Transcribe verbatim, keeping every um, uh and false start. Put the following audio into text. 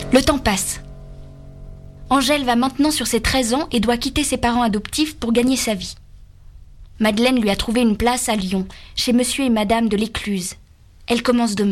Le temps passe. Angèle va maintenant sur ses treize ans et doit quitter ses parents adoptifs pour gagner sa vie. Madeleine lui a trouvé une place à Lyon, chez monsieur et madame de l'Écluse. Elle commence demain.